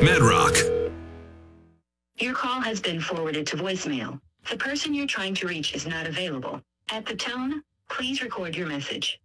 Medrock. Your call has been forwarded to voicemail. The person you're trying to reach is not available. At the tone, please record your message.